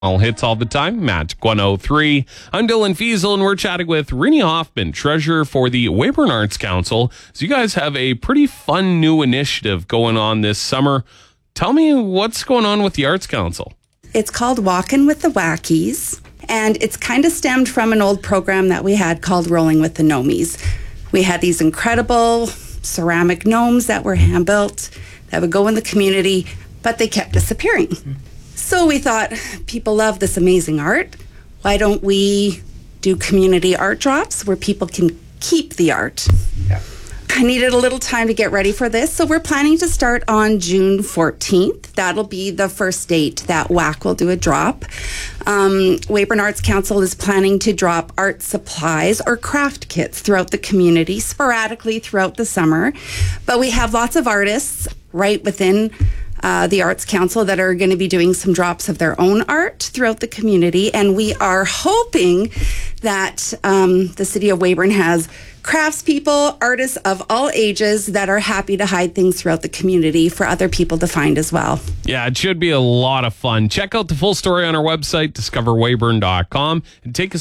All hits all the time, Magic 103. I'm Dylan Fiesel, and we're chatting with Rini Hoffman, treasurer for the Weyburn Arts Council. So you guys have a pretty fun new initiative going on this summer. Tell me what's going on with the Arts Council. It's called Walkin' with the Wackies, and it's kind of stemmed from an old program that we had called Rolling with the Gnomies. We had these incredible ceramic gnomes that were hand-built that would go in the community, but they kept disappearing. So we thought, people love this amazing art. Why don't we do community art drops where people can keep the art? Yeah. I needed a little time to get ready for this, so we're planning to start on June 14th. That'll be the first date that WAC will do a drop. Weyburn Arts Council is planning to drop art supplies or craft kits throughout the community, sporadically throughout the summer. But we have lots of artists right within the Arts Council that are going to be doing some drops of their own art throughout the community, and we are hoping that the City of Weyburn has craftspeople, artists of all ages that are happy to hide things throughout the community for other people to find as well. Yeah, it should be a lot of fun. Check out the full story on our website, discoverweyburn.com, and take a